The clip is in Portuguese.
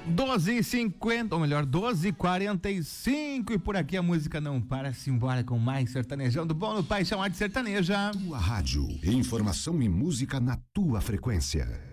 12h50, ou melhor, 12h45, e por aqui a música não para, se embora com mais sertanejão do bom no Paixão de Sertaneja. Tua rádio, informação e música na tua frequência.